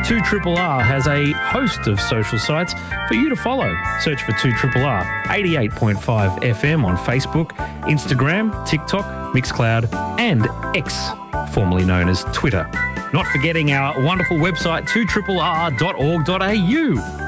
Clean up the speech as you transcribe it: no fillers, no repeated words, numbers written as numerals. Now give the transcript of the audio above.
2RRR has a host of social sites for you to follow. Search for 2RRR 88.5 FM on Facebook, Instagram, TikTok, Mixcloud, and X, formerly known as Twitter. Not forgetting our wonderful website, 2RRR.org.au.